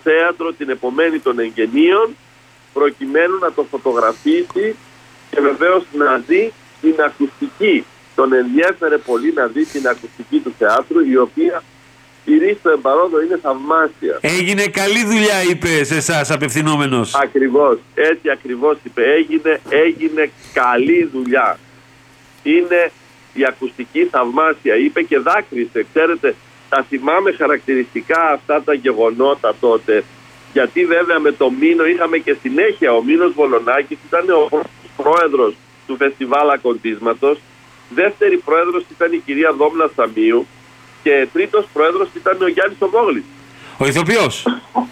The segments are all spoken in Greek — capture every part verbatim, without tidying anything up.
θέατρο την επομένη των εγγενείων, προκειμένου να το φωτογραφίσει και βεβαίως να δει την ακουστική. Τον ενδιέφερε πολύ να δει την ακουστική του θεάτρου, η οποία η στο εμπαρόδο είναι θαυμάσια. Έγινε καλή δουλειά, είπε σε εσάς απευθυνόμενος. Ακριβώς, έτσι ακριβώς είπε. Έγινε, έγινε καλή δουλειά. Είναι η ακουστική θαυμάσια, είπε και δάκρυσε. Ξέρετε, τα θυμάμαι χαρακτηριστικά αυτά τα γεγονότα τότε. Γιατί βέβαια με το Μίνο είχαμε και συνέχεια. Ο Μίνος Βολονάκης ήταν ο πρόεδρος του Φεστιβάλ Ακοντίσματος. Δεύτερη πρόεδρος ήταν η κυρία Δόμνα Σαμίου. Και τρίτος πρόεδρος ήταν ο Γιάννης Ομόγλης. Ο ηθοποιός.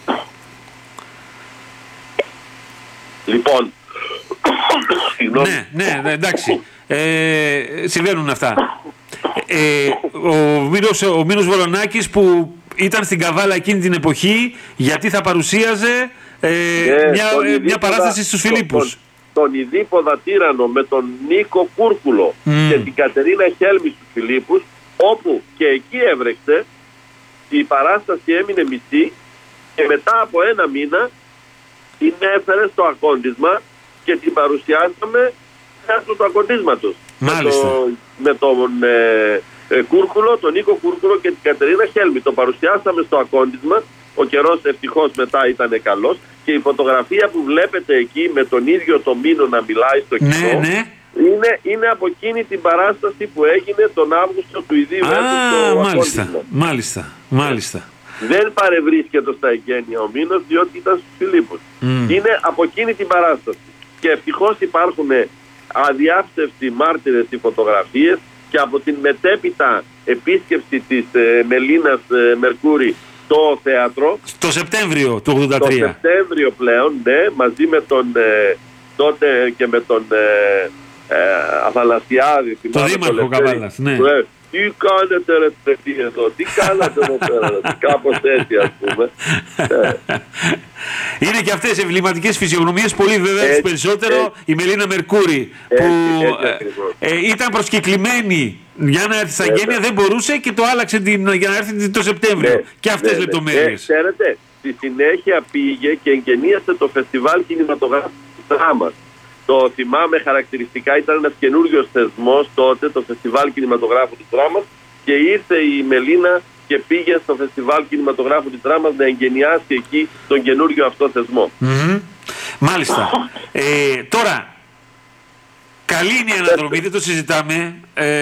Λοιπόν. ναι, ναι, ναι, εντάξει. Ε, συμβαίνουν αυτά. Ε, ο, Μίνος, ο Μίνος Βολονάκης που ήταν στην Καβάλα εκείνη την εποχή, γιατί θα παρουσίαζε ε, ναι, μια, ε, μια παράσταση στους Φιλίππους. Τον, τον Ιδίποδα Τύρανο με τον Νίκο Κούρκουλο mm. και την Κατερίνα Χέλμη στους Φιλίππους, όπου και εκεί έβρεξε, η παράσταση έμεινε μισή και μετά από ένα μήνα την έφερε στο ακόντισμα και την παρουσιάσαμε θέατρο του ακοντίσματος. Μάλιστα. Με, το, με τον ε, ε, Κούρκουλο, τον Νίκο Κούρκουλο και την Κατερίνα Χέλμη. Το παρουσιάσαμε στο ακόντισμα, ο καιρός ευτυχώς μετά ήταν καλός και η φωτογραφία που βλέπετε εκεί με τον ίδιο το Μίνο να μιλάει στο κοινό, ναι, ναι. Είναι, είναι από εκείνη την παράσταση που έγινε τον Αύγουστο του ιδίου έτους. Α, μάλιστα, μάλιστα, μάλιστα. Δεν παρευρίσκεται στα εγγένεια ο Μίνος, διότι ήταν στους Φιλίππους. Mm. Είναι από εκείνη την παράσταση. Και ευτυχώς υπάρχουν αδιάψευτοι μάρτυρες οι φωτογραφίες και από την μετέπειτα επίσκεψη της ε, Μελίνας ε, Μερκούρη στο θέατρο. Στο Σεπτέμβριο του ογδόντα τρία. Στο Σεπτέμβριο πλέον, ναι, μαζί με τον ε, τότε και με τον ε, ε, Αθανασιάδη. Το δήμαρχο Καβάλας, ναι. Ε, τι κάνετε ρε παιδί εδώ, τι κάνατε εδώ πέρα, κάπως έτσι ας πούμε. Είναι και αυτές οι εμβληματικές φυσιογνωμίες, πολύ βέβαια έτσι, περισσότερο έτσι, η Μελίνα Μερκούρη έτσι, που έτσι, ε, ε, ήταν προσκεκλημένη για να έρθει στα γένεια, δεν μπορούσε και το άλλαξε την, για να έρθει το Σεπτέμβριο. Ναι, και αυτές ναι, λεπτομέρειες. Ναι, ξέρετε, στη συνέχεια πήγε και εγγενίασε το Φεστιβάλ Κινηματογράφου του Δράμας. Το θυμάμαι χαρακτηριστικά, ήταν ένας καινούριος θεσμός τότε, το Φεστιβάλ Κινηματογράφου του Δράμας, και ήρθε η Μελίνα και πήγε στο Φεστιβάλ Κινηματογράφου του Δράμας να εγγενιάσει εκεί τον καινούριο αυτό θεσμό. Mm-hmm. Μάλιστα. ε, τώρα, καλή είναι η αναδρομή, δεν το συζητάμε.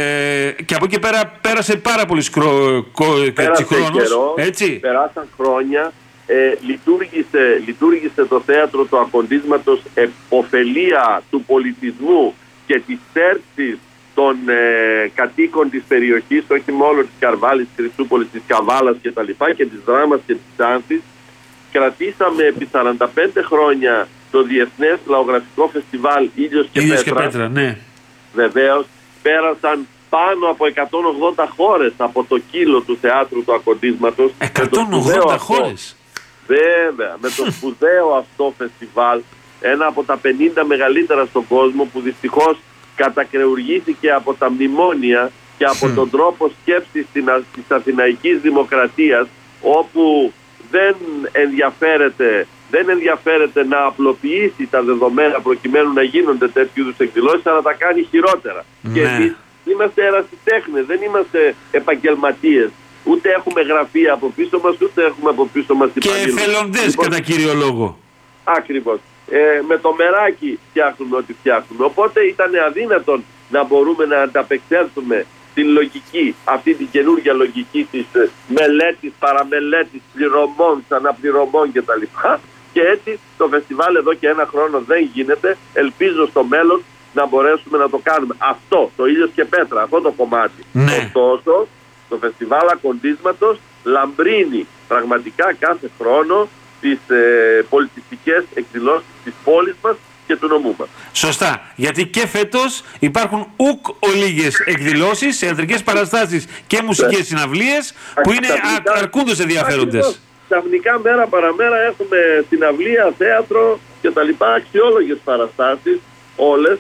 Ε, και από εκεί πέρα πέρασε πάρα πολύ σκρο... χρόνος. Έτσι. Περάσαν χρόνια. Ε, λειτουργήσε, λειτουργήσε το θέατρο του ακοντίσματος επωφελία του πολιτισμού και της θέρψης των ε, κατοίκων της περιοχής, όχι μόνο της Καρβάλης, της Χρυσούπολης, της Καβάλας και τα λοιπά, και της Δράμας και της Άνθης. Κρατήσαμε επί σαράντα πέντε χρόνια το Διεθνές Λαογραφικό Φεστιβάλ Ήλιος και Ήλιος Πέτρα. Και Πέτρα, ναι. Βεβαίως, πέρασαν πάνω από εκατόν ογδόντα χώρες από το κύλο του θεάτρου του ακοντίσματος. εκατόν ογδόντα χώρες. Βέβαια, με το σπουδαίο αυτό φεστιβάλ, ένα από τα πενήντα μεγαλύτερα στον κόσμο, που δυστυχώς κατακρεουργήθηκε από τα μνημόνια και από τον τρόπο σκέψης της Αθηναϊκής Δημοκρατίας, όπου δεν ενδιαφέρεται, δεν ενδιαφέρεται να απλοποιήσει τα δεδομένα προκειμένου να γίνονται τέτοιου είδους εκδηλώσεις, αλλά τα κάνει χειρότερα. Ναι. Και εμείς είμαστε ερασιτέχνες, δεν είμαστε επαγγελματίες. Ούτε έχουμε γραφεία από πίσω μας, ούτε έχουμε από πίσω μας την και εθελοντές λοιπόν, κατά κύριο λόγο. Ακριβώς. Ε, με το μεράκι φτιάχνουμε ό,τι φτιάχνουμε. Οπότε ήταν αδύνατον να μπορούμε να ανταπεξέλθουμε την λογική, αυτή την καινούργια λογική της μελέτης, παραμελέτης, πληρωμών, αναπληρωμών κτλ. Και έτσι το φεστιβάλ εδώ και ένα χρόνο δεν γίνεται. Ελπίζω στο μέλλον να μπορέσουμε να το κάνουμε. Αυτό, το Ήλιος και Πέτρα, αυτό το κομμάτι. Ναι. Ωστόσο, το Φεστιβάλ Ακοντίσματος λαμπρύνει πραγματικά κάθε χρόνο τις ε, πολιτιστικές εκδηλώσεις της πόλης μας και του νομού μας. Σωστά, γιατί και φέτος υπάρχουν ουκ ολίγες εκδηλώσεις, θεατρικές παραστάσεις και μουσικές συναυλίες που είναι αρκούντος ενδιαφέροντες. Ξαφνικά μέρα παραμέρα έχουμε συναυλία, θέατρο και τα λοιπά, αξιόλογες παραστάσεις όλες.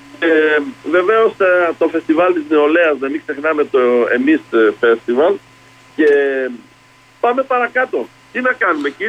Ε, βεβαίως το φεστιβάλ της νεολαίας, να μην ξεχνάμε το εμείς φεστιβάλ, και πάμε παρακάτω. Τι να κάνουμε,